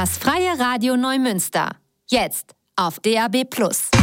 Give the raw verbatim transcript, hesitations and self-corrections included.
Das Freie Radio Neumünster. Jetzt auf D A B Plus.